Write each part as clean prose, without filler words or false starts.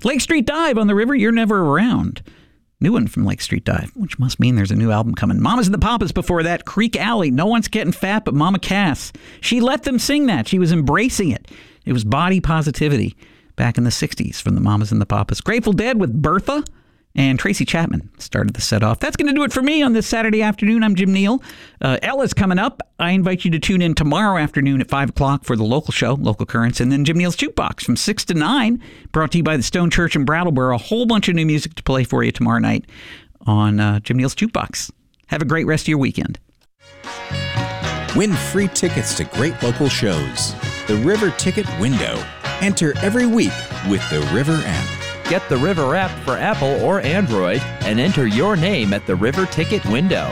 Lake Street Dive on the river, you're never around. New one from Lake Street Dive, which must mean there's a new album coming. Mamas and the Papas before that. Creek Alley, No One's Getting Fat But Mama Cass. She let them sing that. She was embracing it. It was body positivity back in the 60s from the Mamas and the Papas. Grateful Dead with Bertha. And Tracy Chapman started the set off. That's going to do it for me on this Saturday afternoon. I'm Jim Neal. Ella's coming up. I invite you to tune in tomorrow afternoon at 5 o'clock for the local show, Local Currents, and then Jim Neal's Jukebox from 6 to 9, brought to you by the Stone Church in Brattleboro. A whole bunch of new music to play for you tomorrow night on Jim Neal's Jukebox. Have a great rest of your weekend. Win free tickets to great local shows. The River Ticket Window. Enter every week with the River app. Get the River app for Apple or Android and enter your name at the River Ticket Window.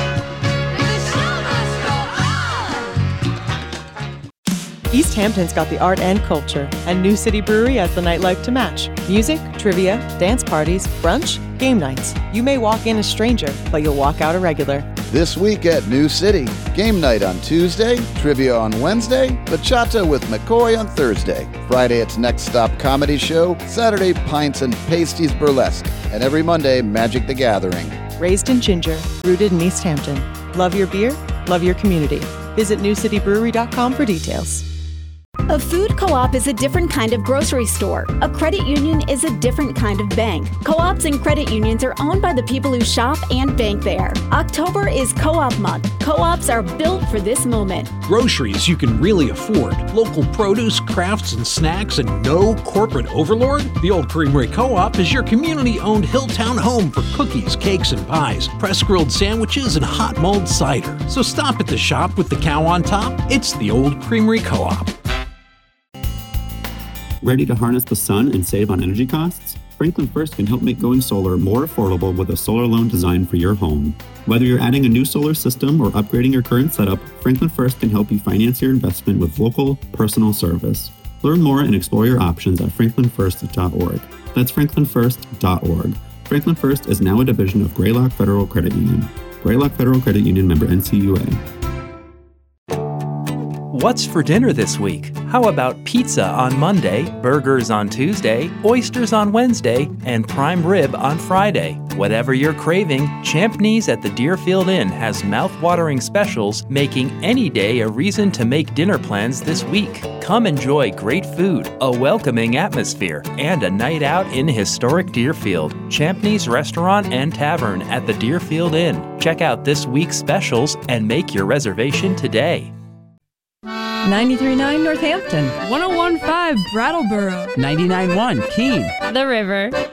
East Hampton's got the art and culture, and New City Brewery has the nightlife to match. Music, trivia, dance parties, brunch, game nights. You may walk in a stranger, but you'll walk out a regular. This week at New City, game night on Tuesday, trivia on Wednesday, bachata with McCoy on Thursday. Friday, it's Next Stop Comedy Show. Saturday, Pints and Pasties Burlesque. And every Monday, Magic the Gathering. Raised in Ginger, rooted in East Hampton. Love your beer, love your community. Visit newcitybrewery.com for details. A food co-op is a different kind of grocery store. A credit union is a different kind of bank. Co-ops and credit unions are owned by the people who shop and bank there. October is Co-op Month. Co-ops are built for this moment. Groceries you can really afford. Local produce, crafts, and snacks, and no corporate overlord? The Old Creamery Co-op is your community-owned Hilltown home for cookies, cakes, and pies, press-grilled sandwiches, and hot mulled cider. So stop at the shop with the cow on top. It's the Old Creamery Co-op. Ready to harness the sun and save on energy costs? Franklin First can help make going solar more affordable with a solar loan designed for your home. Whether you're adding a new solar system or upgrading your current setup, Franklin First can help you finance your investment with local, personal service. Learn more and explore your options at franklinfirst.org. That's franklinfirst.org. Franklin First is now a division of Greylock Federal Credit Union. Greylock Federal Credit Union, member NCUA. What's for dinner this week? How about pizza on Monday, burgers on Tuesday, oysters on Wednesday, and prime rib on Friday? Whatever you're craving, Champneys at the Deerfield Inn has mouth-watering specials, making any day a reason to make dinner plans this week. Come enjoy great food, a welcoming atmosphere, and a night out in historic Deerfield. Champneys Restaurant and Tavern at the Deerfield Inn. Check out this week's specials and make your reservation today. 93.9 Northampton, 101.5 Brattleboro, 99.1 Keene, The River.